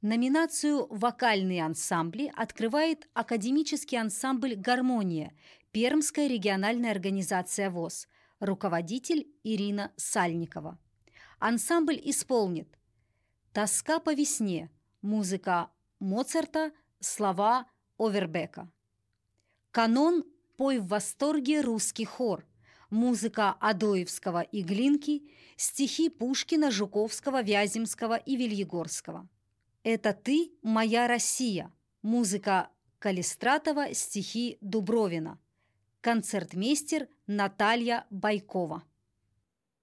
Номинацию «Вокальные ансамбли» открывает академический ансамбль «Гармония», Пермская региональная организация ВОС, руководитель Ирина Сальникова. Ансамбль исполнит «Тоска по весне», музыка Моцарта, слова Овербека. «Канон. Пой в восторге русский хор», музыка Адоевского и Глинки, стихи Пушкина, Жуковского, Вяземского и Вильегорского. «Это ты, моя Россия», музыка Калистратова, стихи Дубровина. Концертмейстер Наталья Байкова.